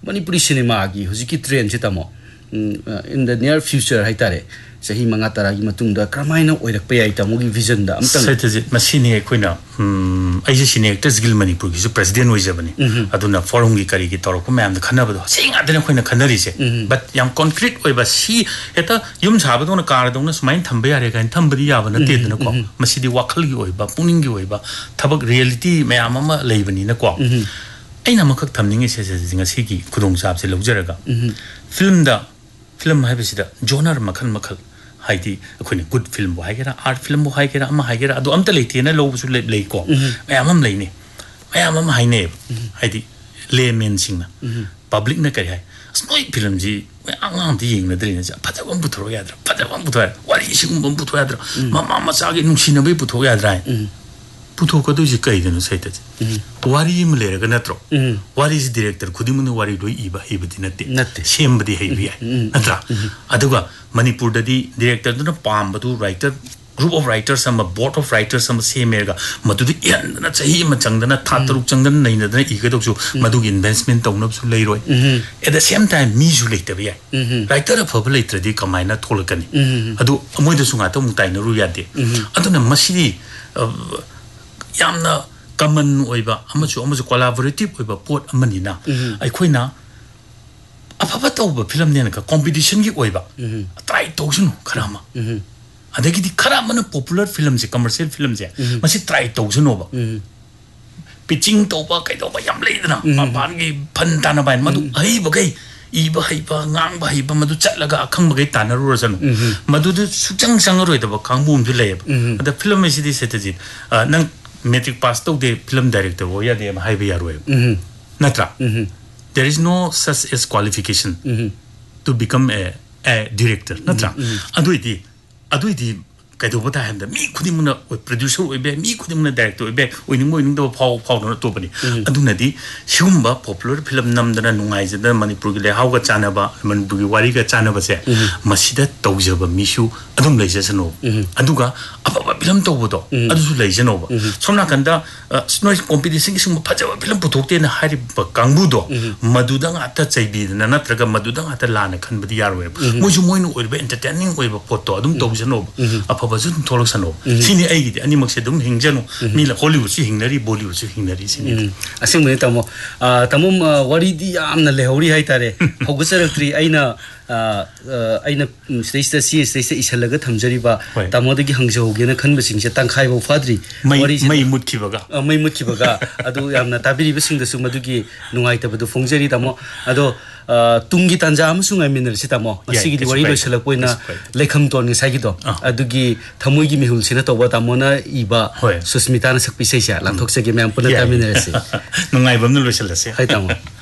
Manipuri cinema gi hujiki trend je tamo in the near future haitare sahi manga taragi matungda kramaina oirak pe ai tamo gi vision da amtang sai te machine koina ai je cine actors guild manipur gi president oijabani aduna forum gi kari gi torok ma am da khana bado singa dena koina khanari se but yam concrete oiba si eta yum saba dona kar dona sumain thambe yare kan thambadi yaba na te dena ko masidi wakhal gi oiba puning gi oiba thabak reality ma am ma leibani na ko aina makak thamning se se jinga sigi khudong sab se lojaraga film haibisida genre makhal haidi akhoni good film bo haigera art film bo haigera ama haigera adu amta leite na lobu su lei ko ayamam leine ayamam haine haidi layman singna public na kari hai smoi film ji angam di yeng na drin ja phajabam buthro yadra phajabam buthwa wari singum bam buthwa yadra mama ma sa ge nungsina be buthro yadra पुथो को तो जी कई दिन सहित वारी में ले रहा नत्रो वारी इस डायरेक्टर खुद ही मुने वारी लोई इबा इबती नत्ते सेम बदी है भी है नत्रा अदुगा मणिपुर ददी डायरेक्टर तो ना palm बतु writer group of writers हम बोर्ड ऑफ राइटर्स हम सेम मेगा मधुदी यान ना चाहिए मचंगदना थातरुक चंगदन नहीं नदना इके तो जो मधुगी इन्वेस्टमेंट तो उन्हें सुन ले रोय एट द सेम टाइम मीजु लेते भी है राइटर ऑफ हबल लेते दी कमाइना थोड़ा कनी अदु अमोई तो सुंगा तो मुताई न रुया दे अदु न मसीदी yamna common oiba amachu collaborative oiba pot amanina aikoina afaba tawba film ne ka competition gi oiba try tawsunu kharama adagi di kharama na popular film je commercial film je masi try tawsunu ba pitching tawba kai tawba yam leidana ban gi phan tana ban madu ai ba kai iba haiba ngang ba haiba madu chatlaga akhang ba kai tanaru rasanu madu du suchang sangaroi da ba khangbu um ju lei da film is this strategy nang metric pass to the film director wo ya de hai bhi yaro natra there is no such as qualification to become a director natra aduiti kai do bata ham da mi khudi muna producer oibe mi khudi muna director oibe oining do phau no to bani aduna di shumba popular film namdana nungai jada manipur gi le hauga chana ba manipur gi wari ga chana ba se masida tawjaba misu adum leijasano aduga aba film to bodo adusu leijano ba somna kanda noise competition gi sum phajaba film puthokte na hari kangbu do madudang ata chaibi na natraga madudang ata lana khanbadi yarwe moju moinu oibe entertaining oiba photo adum tawjano apa bazun tholok sano sini ai gi ani makse dum hingjano mi la hollywood si hingnari bollywood si hingnari sini asing me tamum wari di amna lehori hai tare hogusarakri aina stage isalaga thamjari ba tamodagi hangjo gena khanba singse tangkhai bo fadri wari mai mutkibaga adu yamna tabiri bising da sumadugi nungai tabadu fongjari tamo ado tungi tanja amsung aminar sitamo asigi di wari loisalak poina lekham ton ngi sagi do adugi thamoi gi mihul sina to ba tamona iba susmita na sakpi seisa lanthok se gi mem puna taminare se nungai bam no loisalase hai tamo